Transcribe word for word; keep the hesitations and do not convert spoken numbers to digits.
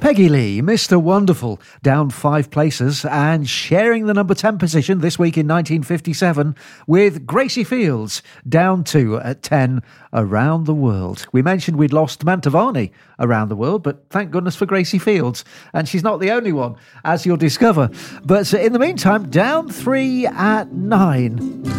Peggy Lee, Mister Wonderful, down five places and sharing the number ten position this week in nineteen fifty-seven with Gracie Fields, down two at ten, Around the World. We mentioned we'd lost Mantovani around the world, but thank goodness for Gracie Fields. And she's not the only one, as you'll discover. But in the meantime, down three at nine.